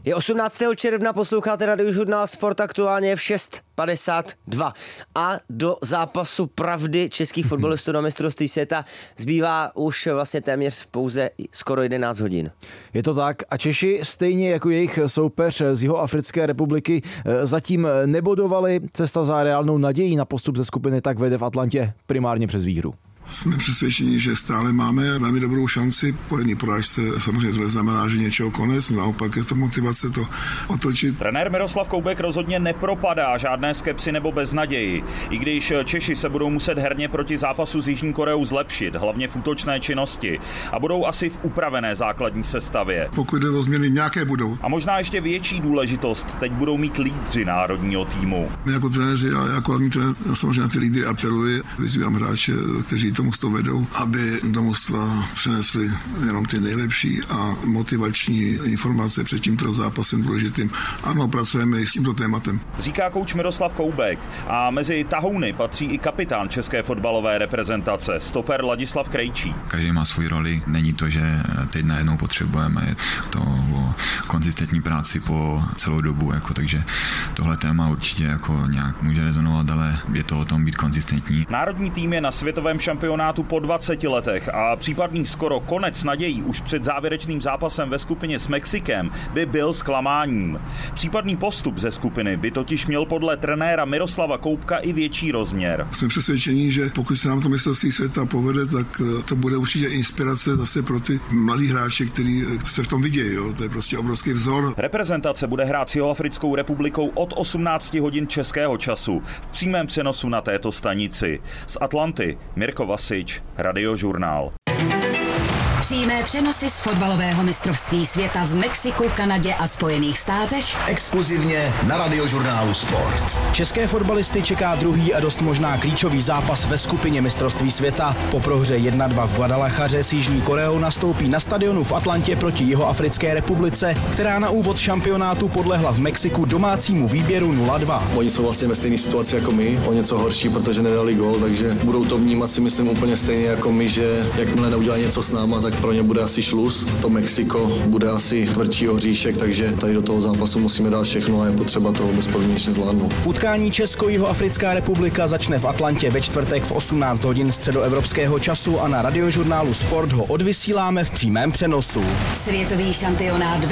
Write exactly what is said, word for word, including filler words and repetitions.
Je osmnáctého června, posloucháte Radiožurnál Sport, aktuálně v šest padesát dva. A do zápasu pravdy českých fotbalistů na mistrovství světa zbývá už vlastně téměř pouze skoro jedenáct hodin. Je to tak a Češi, stejně jako jejich soupeř z Jihoafrické republiky, zatím nebodovali. Cesta za reálnou nadějí na postup ze skupiny tak vede v Atlantě primárně přes výhru. Jsme přesvědčeni, že stále máme velmi dobrou šanci. Po jedné porážce samozřejmě to neznamená, že něčeho konec, naopak je to motivace to otočit. Trenér Miroslav Koubek rozhodně nepropadá žádné skepsi nebo beznaději. I když Češi se budou muset herně proti zápasu s Jižní Koreou zlepšit, hlavně v útočné činnosti, a budou asi v upravené základní sestavě. Pokud jde o změny, nějaké budou. A možná ještě větší důležitost teď budou mít lídři národního týmu. My jako trenéři a jako hlavní trenér samozřejmě na ty lídry apeluji, vyzývám hráče, kteří to mužstvo vedou, aby do mužstva přinesli jenom ty nejlepší a motivační informace před tímto zápasem důležitým. Ano, pracujeme i s tímto tématem. Říká kouč Miroslav Koubek a mezi tahouny patří i kapitán české fotbalové reprezentace, stoper Ladislav Krejčí. Každý má svou roli, není to, že teď najednou potřebujeme to o konzistentní práci po celou dobu, jako, takže tohle téma určitě jako nějak může rezonovat, ale je to o tom být konzistentní. Národní tým je na světovém šampionátu po dvaceti letech a případný skoro konec nadějí už před závěrečným zápasem ve skupině s Mexikem by byl zklamáním. Případný postup ze skupiny by totiž měl podle trenéra Miroslava Koubka i větší rozměr. Jsme přesvědčeni, že pokud se nám to mistrovství světa povede, tak to bude určitě inspirace zase pro ty mladí hráče, kteří se v tom vidějí. Jo? To je prostě obrovský vzor. Reprezentace bude hrát s Jihoafrickou republikou od osmnácti hodin českého času v přímém přenosu na této stanici. Z Atlanty Mirko Vasič, Radiožurnál. Přímé přenosy z fotbalového mistrovství světa v Mexiku, Kanadě a Spojených státech. Exkluzivně na Radiožurnálu Sport. České fotbalisty čeká druhý a dost možná klíčový zápas ve skupině mistrovství světa. Po prohře jedna dva v Guadalajaře s Jižní Koreou nastoupí na stadionu v Atlantě proti Jihoafrické republice, která na úvod šampionátu podlehla v Mexiku domácímu výběru nula dva. Oni jsou vlastně ve stejné situaci jako my, o něco horší, protože nedali gól, takže budou to vnímat si myslím úplně stejně jako my, že jakmile neudělají něco s náma, tak pro ně bude asi šluz. To Mexiko bude asi tvrdší oříšek, takže tady do toho zápasu musíme dát všechno a je potřeba toho bezpodmínečně zvládnout. Utkání Česko-Jihoafrická republika začne v Atlantě ve čtvrtek v osmnáct hodin středoevropského času a na Radiožurnálu Sport ho odvysíláme v přímém přenosu. Světový šampionát